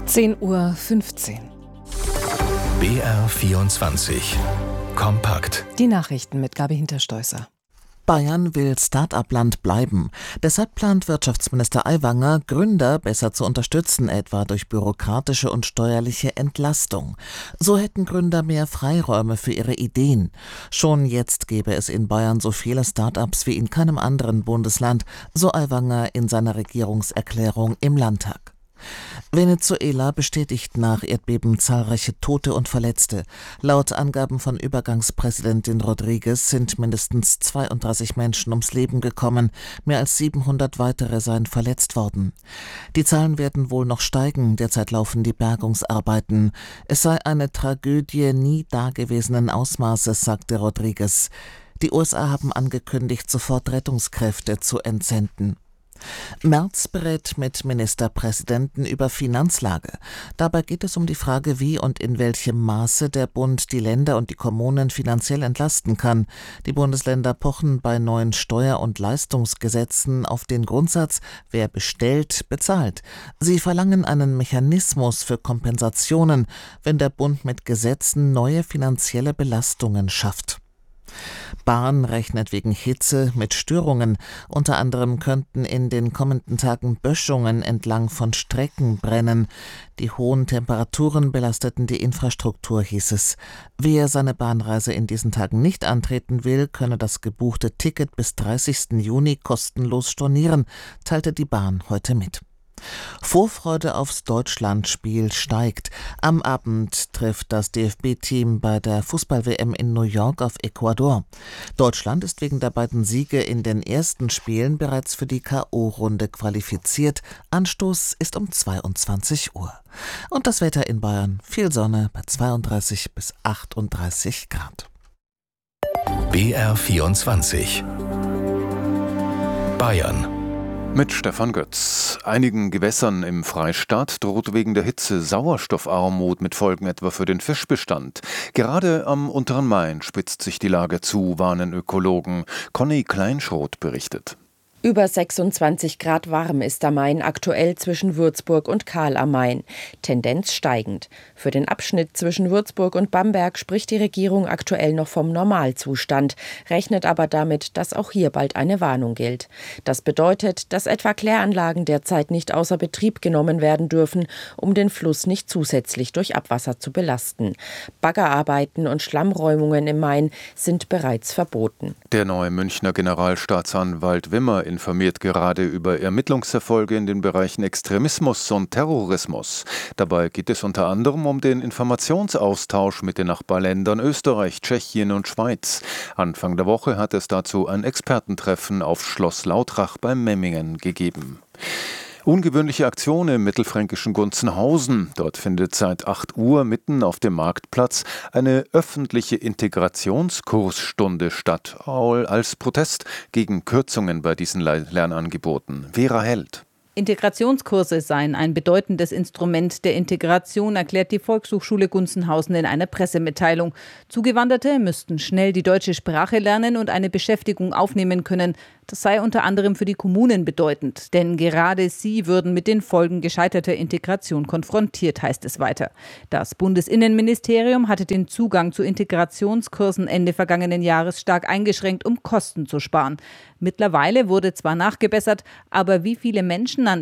10:15 Uhr. BR24 Kompakt. Die Nachrichten mit Gabi Hinterstoisser. Bayern will Start-up-Land bleiben. Deshalb plant Wirtschaftsminister Aiwanger, Gründer besser zu unterstützen, etwa durch bürokratische und steuerliche Entlastung. So hätten Gründer mehr Freiräume für ihre Ideen. Schon jetzt gäbe es in Bayern so viele Start-ups wie in keinem anderen Bundesland, so Aiwanger in seiner Regierungserklärung im Landtag. Venezuela bestätigt nach Erdbeben zahlreiche Tote und Verletzte. Laut Angaben von Übergangspräsidentin Rodriguez sind mindestens 32 Menschen ums Leben gekommen. Mehr als 700 weitere seien verletzt worden. Die Zahlen werden wohl noch steigen. Derzeit laufen die Bergungsarbeiten. Es sei eine Tragödie nie dagewesenen Ausmaßes, sagte Rodriguez. Die USA haben angekündigt, sofort Rettungskräfte zu entsenden. Merz berät mit Ministerpräsidenten über Finanzlage. Dabei geht es um die Frage, wie und in welchem Maße der Bund die Länder und die Kommunen finanziell entlasten kann. Die Bundesländer pochen bei neuen Steuer- und Leistungsgesetzen auf den Grundsatz, wer bestellt, bezahlt. Sie verlangen einen Mechanismus für Kompensationen, wenn der Bund mit Gesetzen neue finanzielle Belastungen schafft. Bahn rechnet wegen Hitze mit Störungen. Unter anderem könnten in den kommenden Tagen Böschungen entlang von Strecken brennen. Die hohen Temperaturen belasteten die Infrastruktur, hieß es. Wer seine Bahnreise in diesen Tagen nicht antreten will, könne das gebuchte Ticket bis 30. Juni kostenlos stornieren, teilte die Bahn heute mit. Vorfreude aufs Deutschlandspiel steigt. Am Abend trifft das DFB-Team bei der Fußball-WM in New York auf Ecuador. Deutschland ist wegen der beiden Siege in den ersten Spielen bereits für die K.O.-Runde qualifiziert. Anstoß ist um 22 Uhr. Und das Wetter in Bayern: viel Sonne bei 32 bis 38 Grad. BR24 Bayern. Mit Stefan Götz. Einigen Gewässern im Freistaat droht wegen der Hitze Sauerstoffarmut mit Folgen etwa für den Fischbestand. Gerade am unteren Main spitzt sich die Lage zu, warnen Ökologen. Conny Kleinschroth berichtet. Über 26 Grad warm ist der Main aktuell zwischen Würzburg und Kahl am Main. Tendenz steigend. Für den Abschnitt zwischen Würzburg und Bamberg spricht die Regierung aktuell noch vom Normalzustand, rechnet aber damit, dass auch hier bald eine Warnung gilt. Das bedeutet, dass etwa Kläranlagen derzeit nicht außer Betrieb genommen werden dürfen, um den Fluss nicht zusätzlich durch Abwasser zu belasten. Baggerarbeiten und Schlammräumungen im Main sind bereits verboten. Der neue Münchner Generalstaatsanwalt Wimmer informiert gerade über Ermittlungserfolge in den Bereichen Extremismus und Terrorismus. Dabei geht es unter anderem um den Informationsaustausch mit den Nachbarländern Österreich, Tschechien und Schweiz. Anfang der Woche hat es dazu ein Expertentreffen auf Schloss Lautrach bei Memmingen gegeben. Ungewöhnliche Aktion im mittelfränkischen Gunzenhausen. Dort findet seit 8 Uhr mitten auf dem Marktplatz eine öffentliche Integrationskursstunde statt, als Protest gegen Kürzungen bei diesen Lernangeboten. Vera Held. Integrationskurse seien ein bedeutendes Instrument der Integration, erklärt die Volkshochschule Gunzenhausen in einer Pressemitteilung. Zugewanderte müssten schnell die deutsche Sprache lernen und eine Beschäftigung aufnehmen können. Das sei unter anderem für die Kommunen bedeutend, denn gerade sie würden mit den Folgen gescheiterter Integration konfrontiert, heißt es weiter. Das Bundesinnenministerium hatte den Zugang zu Integrationskursen Ende vergangenen Jahres stark eingeschränkt, um Kosten zu sparen. Mittlerweile wurde zwar nachgebessert, aber wie viele Menschen an